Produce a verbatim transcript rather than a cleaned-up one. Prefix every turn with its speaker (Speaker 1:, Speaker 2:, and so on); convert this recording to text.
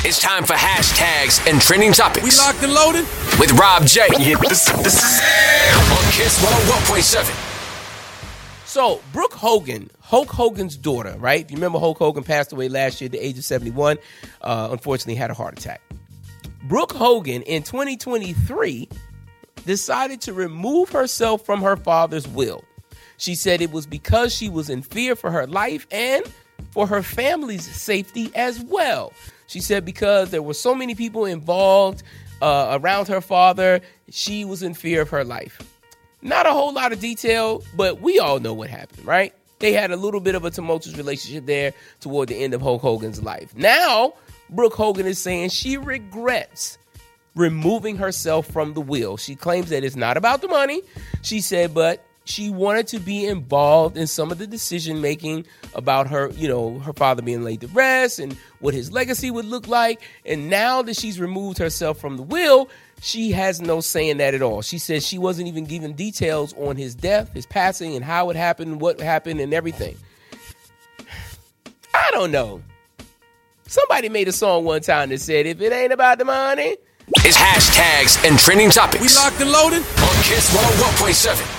Speaker 1: It's time for hashtags and trending topics.
Speaker 2: We locked and loaded
Speaker 1: with Rob J. Yeah, this, this is on Kiss one oh one point seven.
Speaker 3: So, Brooke Hogan, Hulk Hogan's daughter, right? If you remember, Hulk Hogan passed away last year at the age of seventy-one. Uh, unfortunately, had a heart attack. Brooke Hogan, in twenty twenty-three, decided to remove herself from her father's will. She said it was because she was in fear for her life and for her family's safety as well. She said because there were so many people involved uh, around her father, she was in fear of her life. Not a whole lot of detail, but we all know what happened, right? They had a little bit of a tumultuous relationship there toward the end of Hulk Hogan's life. Now, Brooke Hogan is saying she regrets removing herself from the will. She claims that it's not about the money. She said, but she wanted to be involved in some of the decision making about her, you know, her father being laid to rest and what his legacy would look like. And now that she's removed herself from the will, she has no say in that at all. She says she wasn't even given details on his death, his passing, and how it happened, what happened, and everything. I don't know. Somebody made a song one time that said, if it ain't about the money.
Speaker 1: It's hashtags and trending topics.
Speaker 2: We locked and loaded
Speaker 1: on Kiss one oh one point seven.